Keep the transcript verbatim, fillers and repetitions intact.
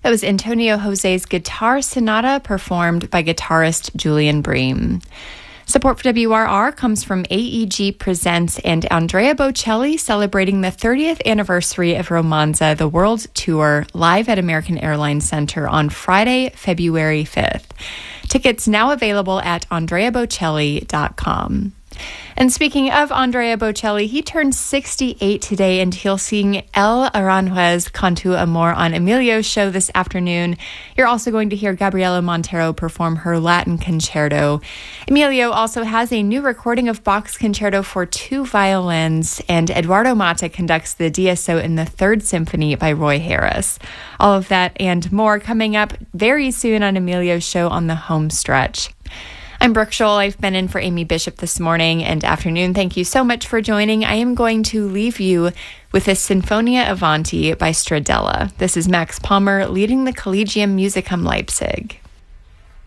That was Antonio Jose's Guitar Sonata, performed by guitarist Julian Bream. Support for W R R comes from A E G Presents and Andrea Bocelli, celebrating the thirtieth anniversary of Romanza, the World Tour, live at American Airlines Center on Friday, February fifth. Tickets now available at andrea bocelli dot com. And speaking of Andrea Bocelli, he turned sixty-eight today, and he'll sing El Aranjuez Con Tu Amor on Emilio's show this afternoon. You're also going to hear Gabriela Montero perform her Latin concerto. Emilio also has a new recording of Bach's Concerto for Two Violins, and Eduardo Mata conducts the D S O in the Third Symphony by Roy Harris. All of that and more coming up very soon on Emilio's show on the home stretch. I'm Brooke Scholl. I've been in for Amy Bishop this morning and afternoon. Thank you so much for joining. I am going to leave you with a Sinfonia Avanti by Stradella. This is Max Palmer leading the Collegium Musicum Leipzig.